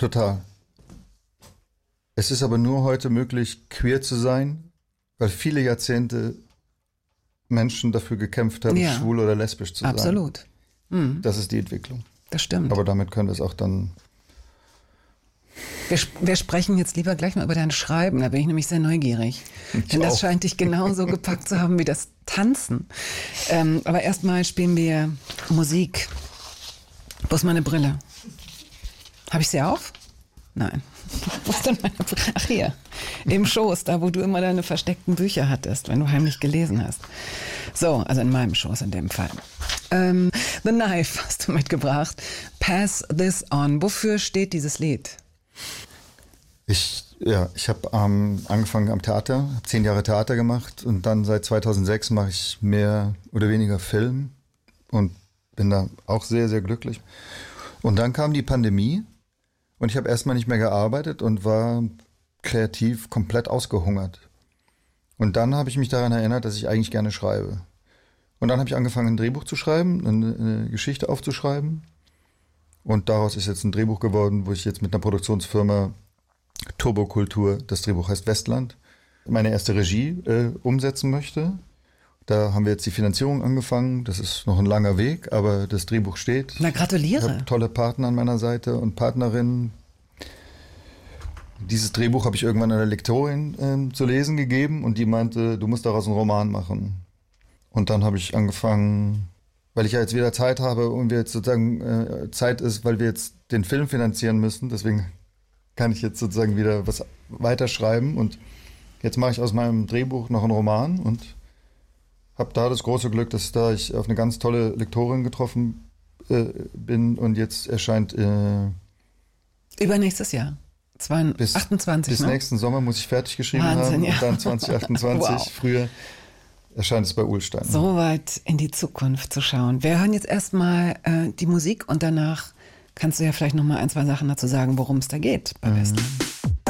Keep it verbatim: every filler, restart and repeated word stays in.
Total. Es ist aber nur heute möglich, queer zu sein, weil viele Jahrzehnte Menschen dafür gekämpft haben, Ja. schwul oder lesbisch zu sein. Absolut. Mhm. Das ist die Entwicklung. Das stimmt. Aber damit können wir es auch dann... Wir, wir sprechen jetzt lieber gleich mal über dein Schreiben, da bin ich nämlich sehr neugierig. Ich Denn das auch. scheint dich genauso gepackt zu haben wie das Tanzen. Ähm, aber erstmal spielen wir Musik. Wo ist meine Brille? Habe ich sie auf? Nein. Wo ist denn meine Brille? Ach, hier. Im Schoß, da wo du immer deine versteckten Bücher hattest, wenn du heimlich gelesen hast. So, also in meinem Schoß in dem Fall. Ähm, The Knife hast du mitgebracht. Pass This On. Wofür steht dieses Lied? Ich, ja, ich habe ähm, angefangen am Theater, habe zehn Jahre Theater gemacht und dann seit zweitausendsechs mache ich mehr oder weniger Film und bin da auch sehr, sehr glücklich. Und dann kam die Pandemie und ich habe erstmal nicht mehr gearbeitet und war kreativ komplett ausgehungert. Und dann habe ich mich daran erinnert, dass ich eigentlich gerne schreibe. Und dann habe ich angefangen, ein Drehbuch zu schreiben, eine, eine Geschichte aufzuschreiben. Und daraus ist jetzt ein Drehbuch geworden, wo ich jetzt mit einer Produktionsfirma Turbokultur, das Drehbuch heißt Westland, meine erste Regie äh, umsetzen möchte. Da haben wir jetzt die Finanzierung angefangen. Das ist noch ein langer Weg, aber das Drehbuch steht. Na, gratuliere. Ich habe tolle Partner an meiner Seite und Partnerinnen. Dieses Drehbuch habe ich irgendwann einer Lektorin äh, zu lesen gegeben und die meinte, du musst daraus einen Roman machen. Und dann habe ich angefangen, weil ich ja jetzt wieder Zeit habe und wir jetzt sozusagen äh, Zeit ist, weil wir jetzt den Film finanzieren müssen. Deswegen kann ich jetzt sozusagen wieder was weiterschreiben und jetzt mache ich aus meinem Drehbuch noch einen Roman und habe da das große Glück, dass da ich auf eine ganz tolle Lektorin getroffen äh, bin und jetzt erscheint äh, Übernächstes Jahr. bis, achtundzwanzig, bis ne? nächsten Sommer muss ich fertig geschrieben Wahnsinn, haben ja. und dann zwanzig achtundzwanzig, Wow. früher erscheint es bei Uhlstein. So weit in die Zukunft zu schauen. Wir hören jetzt erstmal äh, die Musik und danach kannst du ja vielleicht noch mal ein, zwei Sachen dazu sagen, worum es da geht bei Mhm. Westland.